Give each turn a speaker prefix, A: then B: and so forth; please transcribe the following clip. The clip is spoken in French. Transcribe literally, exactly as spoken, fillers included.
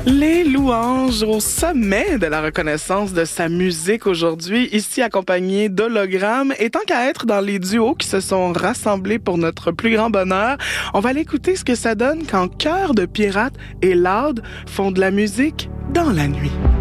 A: Les louanges au sommet de la reconnaissance de sa musique aujourd'hui, ici accompagné d'Hologramme. Et tant qu'à être dans les duos qui se sont rassemblés pour notre plus grand bonheur, on va aller écouter ce que ça donne quand Cœur de pirate et Loud font de la musique dans la nuit.